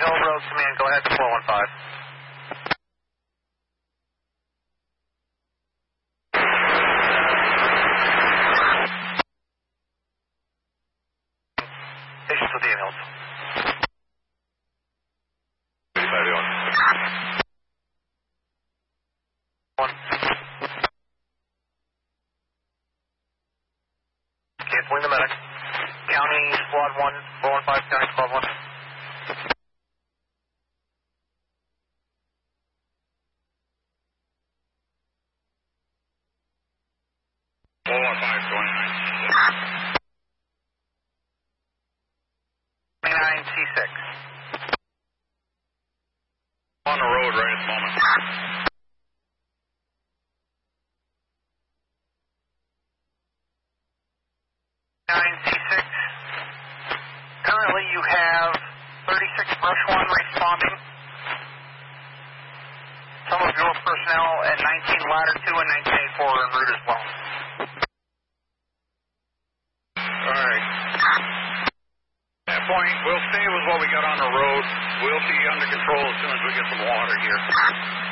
Hill Road Command, go ahead to 415. Patients with the ambulance. 1. Canceling the medic. County Squad 1, 415, County Squad 1. C6. On the road right at the moment. C6. Currently you have 36 Brush 1 responding. Some of your personnel at 19 Ladder 2 and 1984 are en route as well. Alright. At that point, we'll stay with what we got on the road. We'll be under control as soon as we get some water here.